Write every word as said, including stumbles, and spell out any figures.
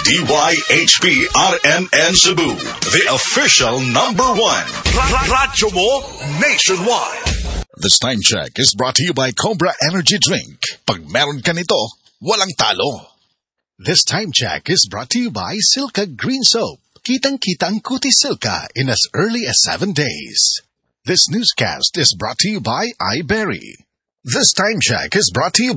D Y H P R M N Cebu, the official number one. Radyo mo nationwide. This time check is brought to you by Cobra Energy Drink. Pag meron ka nito, walang talo. This time check is brought to you by Silka Green Soap. Kitang-kita ang kutis Silka in as early as seven days. This newscast is brought to you by iBerry. This time check is brought to you by